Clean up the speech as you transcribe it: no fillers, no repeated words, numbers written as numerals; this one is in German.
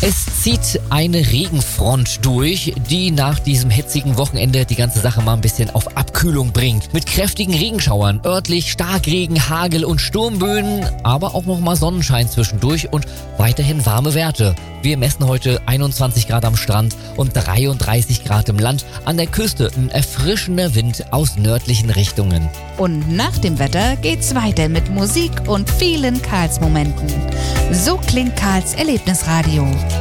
Es zieht eine Regenfront durch, die nach diesem hitzigen Wochenende die ganze Sache mal ein bisschen auf Abkühlung bringt. Mit kräftigen Regenschauern, örtlich Starkregen, Hagel und Sturmböen, aber auch noch mal Sonnenschein zwischendurch und weiterhin warme Werte. Wir messen heute 21 Grad am Strand und 33 Grad im Land. An der Küste ein erfrischender Wind aus nördlichen Richtungen. Und nach dem Wetter geht's weiter mit Musik und vielen Karls-Momenten. So klingt Karls Erlebnisradio.